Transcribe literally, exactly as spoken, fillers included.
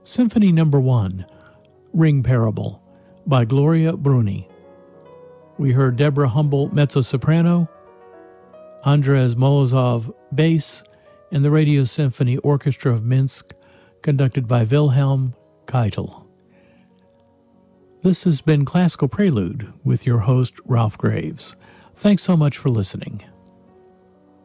Symphony Number One, Ring Parable, by Gloria Bruni. We heard Deborah Humble mezzo-soprano, Andres Molozov bass, and the Radio Symphony Orchestra of Minsk, conducted by Wilhelm Keitel. This has been Classical Prelude with your host, Ralph Graves. Thanks so much for listening.